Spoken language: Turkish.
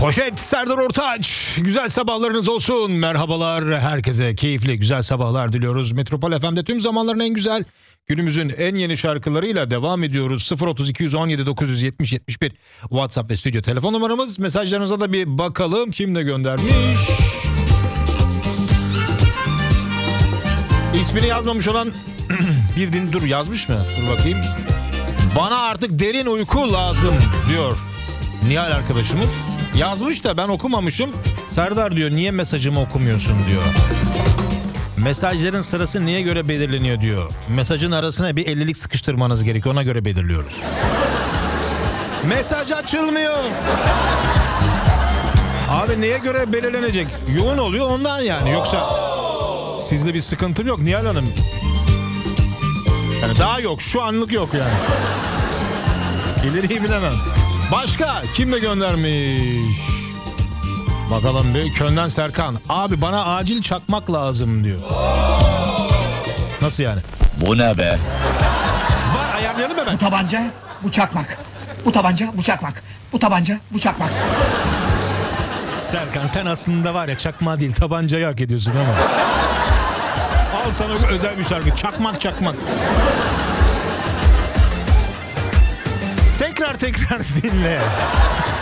Poşet Serdar Ortaç. Güzel sabahlarınız olsun. Merhabalar herkese. Keyifli güzel sabahlar diliyoruz. Metropol FM'de tüm zamanların en güzel, günümüzün en yeni şarkılarıyla devam ediyoruz. 03217 970 71 WhatsApp ve stüdyo telefon numaramız. Mesajlarınıza da bir bakalım. Kim de göndermiş? İsmini yazmamış olan bir din dur yazmış mı? Dur bakayım. Bana artık derin uyku lazım diyor Nihal arkadaşımız. Yazmış da ben okumamışım. Serdar diyor niye mesajımı okumuyorsun diyor. Mesajların sırası neye göre belirleniyor diyor. Mesajın arasına bir 50'lik sıkıştırmanız gerekiyor, ona göre belirliyoruz. Mesaj açılmıyor. Abi neye göre belirlenecek? Yoğun oluyor ondan yani, yoksa sizde bir sıkıntı yok Nihal Hanım. Yani daha yok, şu anlık yok yani. İleriyi bilemem. Başka kim de göndermiş? Bakalım bir Köln'den Serkan. Abi bana acil çakmak lazım diyor. Nasıl yani? Bu ne be? Var, ayarlayalım hemen. Bu tabanca, bu çakmak. Bu tabanca, bu çakmak. Bu tabanca, bu çakmak. Serkan sen aslında var ya çakma değil tabancayı hak ediyorsun ama. Al sana özel bir şarkı. Çakmak çakmak. Tekrar dinle.